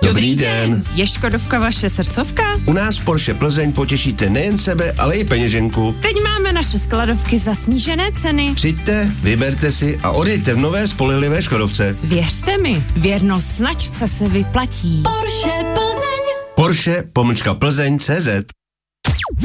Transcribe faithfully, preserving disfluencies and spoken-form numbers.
Dobrý den. Je Škodovka vaše srdcovka? U nás v Porsche Plzeň potěšíte nejen sebe, ale i peněženku. Teď máme naše skladovky za snížené ceny. Přijďte, vyberte si a odjeďte v nové spolehlivé Škodovce. Věřte mi, věrnost značce se vyplatí. Porsche Plzeň. Porsche pomlčka Plzeň tečka cé zet